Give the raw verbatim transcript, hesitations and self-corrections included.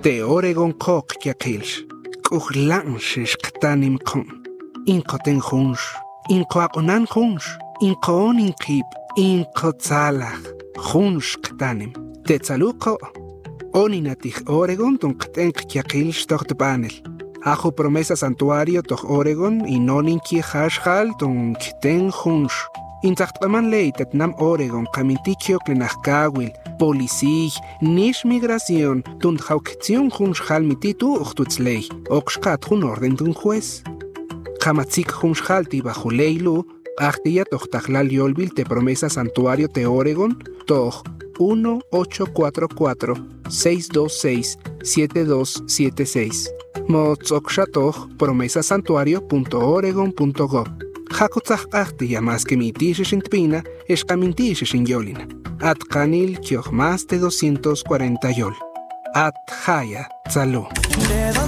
Te Oregon kok yakilsh. Kuhlan shish ktanim kon. Inko ten hunsh. Inko akonan hunsh. Inko onin kip. Inko tzalach. Hunsh ktanim. Te tzaluko. Oninatich Oregon ton ktenk yakilsh toch de panel. Ajo promesa santuario toch Oregon y nonin ki hashhal ton kten hunsh. Intachtman leitet nam Oregon kamintikio klenachkawil. Policij, nish migración, tun jaukción junshal mititu uchtutzley, oxkat jun orden tun juez. Kamatzik junshal ti bajo leilu, achtia tochtachlal yolbil te promesa santuario te Oregon, toch uno ocho cuatro cuatro seis dos seis siete dos siete seis. Mozoxatoch promesasantuario punto oregon punto gov. Jacotzach achtia más que mitishes in tpina, es camintishes in yolina. At Kanil Kioch más de doscientos cuarenta yol. At Haya Tzalú.